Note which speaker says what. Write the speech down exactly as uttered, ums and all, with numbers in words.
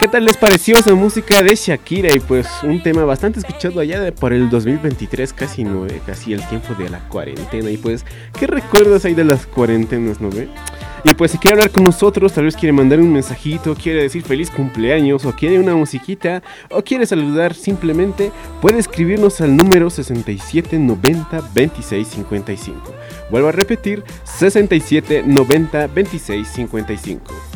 Speaker 1: ¿qué tal les pareció esa música de Shakira? Y pues un tema bastante escuchado allá de por el dos mil veintitrés, casi no, eh, casi el tiempo de la cuarentena. Y pues, ¿qué recuerdas ahí de las cuarentenas, no ve? Y pues si quiere hablar con nosotros, tal vez quiere mandar un mensajito, quiere decir feliz cumpleaños, o quiere una musiquita, o quiere saludar simplemente, puede escribirnos al número sesenta y siete noventa veintiséis cincuenta y cinco. Vuelvo a repetir, sesenta y siete noventa veintiséis cincuenta y cinco.